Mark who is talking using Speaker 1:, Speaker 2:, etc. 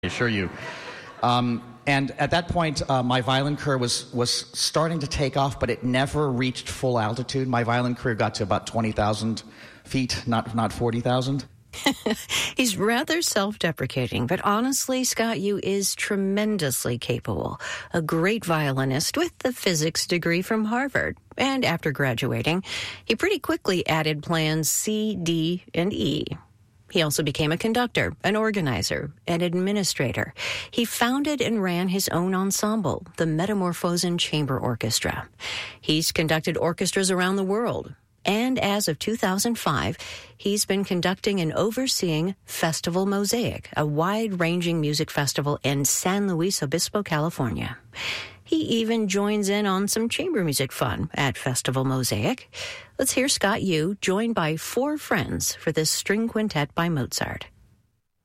Speaker 1: I assure you. And at that point, my violin career was starting to take off, but it never reached full altitude. My violin career got to about 20,000 feet, not 40,000.
Speaker 2: He's rather self-deprecating, but honestly, Scott Yu is tremendously capable. A great violinist with a physics degree from Harvard. And after graduating, he pretty quickly added plans C, D, and E. He also became a conductor, an organizer, an administrator. He founded and ran his own ensemble, the Metamorphosen Chamber Orchestra. He's conducted orchestras around the world. And as of 2005, he's been conducting and overseeing Festival Mosaic, a wide-ranging music festival in San Luis Obispo, California. He even joins in on some chamber music fun at Festival Mosaic. Let's hear Scott Yu, joined by 4 friends for this string quintet by Mozart.